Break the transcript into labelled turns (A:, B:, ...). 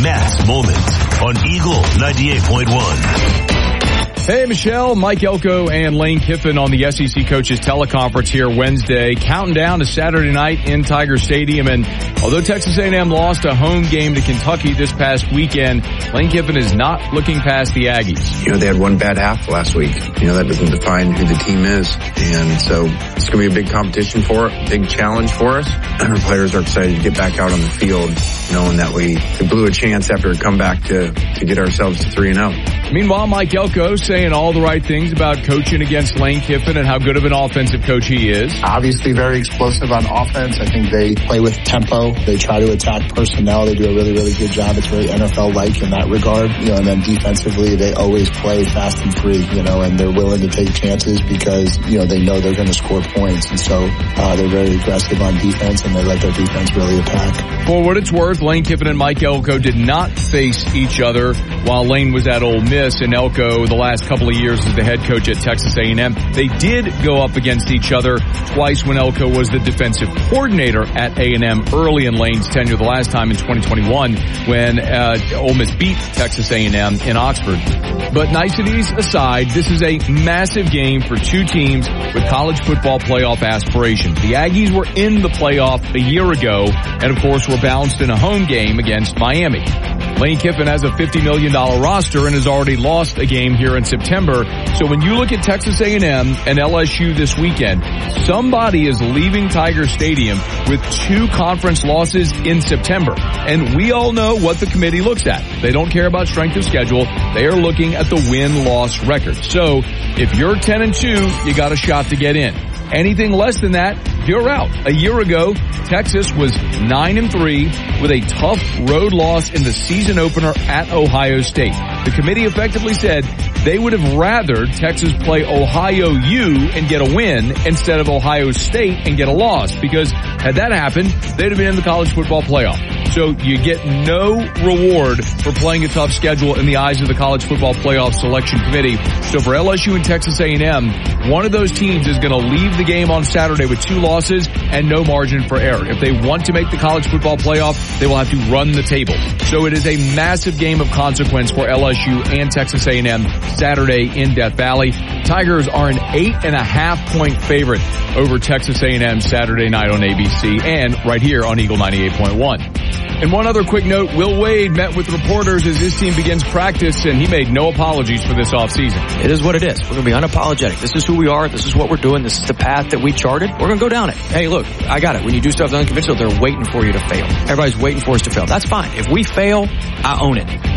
A: Matt's Moment on Eagle 98.1.
B: Hey, Michelle, Mike Elko and Lane Kiffin on the SEC Coaches Teleconference here Wednesday, counting down to Saturday night in Tiger Stadium. And although Texas A&M lost a home game to Kentucky this past weekend, Lane Kiffin is not looking past the Aggies.
C: They had one bad half last week. That doesn't define who the team is. And so it's going to be a big competition for it, big challenge for us. Our players are excited to get back out on the field, knowing that we blew a chance after a comeback to get ourselves to 3-0.
B: Meanwhile, Mike Elko saying all the right things about coaching against Lane Kiffin and how good of an offensive coach he is.
D: Obviously very explosive on offense. I think they play with tempo. They try to attack personnel. They do a really, really good job. It's very NFL-like in that regard. And then defensively, they always play fast and free, and they're willing to take chances because, they know they're going to score points. And so they're very aggressive on defense, and they let their defense really attack.
B: For what it's worth, Lane Kiffin and Mike Elko did not face each other while Lane was at Ole Miss. And Elko, the last couple of years as the head coach at Texas A&M, they did go up against each other twice when Elko was the defensive coordinator at A&M early in Lane's tenure, the last time in 2021 when Ole Miss beat Texas A&M in Oxford. But niceties aside, this is a massive game for two teams with college football playoff aspirations. The Aggies were in the playoff a year ago and, of course, were bounced in a home game against Miami. Lane Kiffin has a $50 million roster and has already lost a game here in September. So when you look at Texas A&M and LSU this weekend, somebody is leaving Tiger Stadium with 2 conference losses in September. And we all know what the committee looks at. They don't care about strength of schedule. They are looking at the win-loss record. So if you're 10-2, you got a shot to get in. Anything less than that, you're out. A year ago, Texas was 9-3 with a tough road loss in the season opener at Ohio State. The committee effectively said they would have rather Texas play Ohio U and get a win instead of Ohio State and get a loss, because had that happened, they'd have been in the college football playoff. So you get no reward for playing a tough schedule in the eyes of the College Football Playoff Selection Committee. So for LSU and Texas A&M, one of those teams is going to leave the game on Saturday with 2 losses and no margin for error. If they want to make the College Football Playoff, they will have to run the table. So it is a massive game of consequence for LSU and Texas A&M Saturday in Death Valley. Tigers are an 8.5-point favorite over Texas A&M Saturday night on ABC and right here on Eagle 98.1. And one other quick note, Will Wade met with reporters as his team begins practice, and he made no apologies for this offseason.
E: It is what it is. We're going to be unapologetic. This is who we are. This is what we're doing. This is the path that we charted. We're going to go down it. Hey, look, I got it. When you do stuff unconventional, they're waiting for you to fail. Everybody's waiting for us to fail. That's fine. If we fail, I own it.